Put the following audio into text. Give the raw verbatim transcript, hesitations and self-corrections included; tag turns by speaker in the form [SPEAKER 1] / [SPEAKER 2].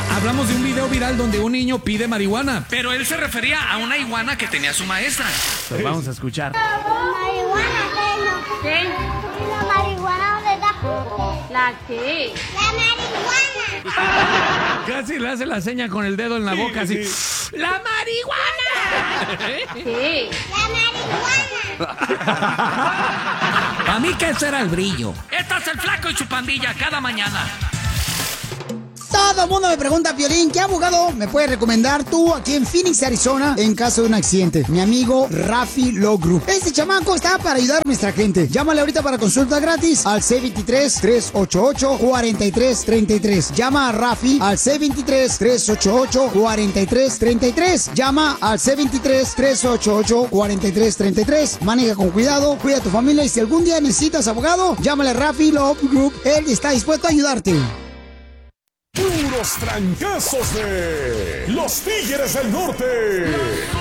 [SPEAKER 1] Hablamos de un video viral donde un niño pide marihuana.
[SPEAKER 2] Pero él se refería a una iguana que tenía su maestra.
[SPEAKER 1] Pues vamos a escuchar.
[SPEAKER 3] Marihuana, ¿qué?
[SPEAKER 4] ¿Qué?
[SPEAKER 3] ¿Y la marihuana dónde está?
[SPEAKER 4] ¿La qué?
[SPEAKER 3] ¡La marihuana!
[SPEAKER 1] Casi le hace la seña con el dedo en la boca así. ¡La marihuana!
[SPEAKER 4] ¿Qué?
[SPEAKER 3] ¡La marihuana!
[SPEAKER 1] A mí que ese era el brillo.
[SPEAKER 2] Este es el Flaco y su pandilla cada mañana.
[SPEAKER 5] Todo el mundo me pregunta, Piolín, ¿qué abogado me puedes recomendar tú aquí en Phoenix, Arizona, en caso de un accidente? Mi amigo Rafi Law Group. Este chamaco está para ayudar a nuestra gente. Llámale ahorita para consulta gratis al C veintitrés, trescientos ochenta y ocho, cuarenta y tres treinta y tres. Llama a Rafi al C veintitrés, trescientos ochenta y ocho, cuarenta y tres treinta y tres. Llama al C veintitrés, trescientos ochenta y ocho, cuarenta y tres treinta y tres. Maneja con cuidado, cuida a tu familia y si algún día necesitas abogado, llámale a Rafi Law Group. Él está dispuesto a ayudarte.
[SPEAKER 6] Puros trancazos de los Tigres del Norte.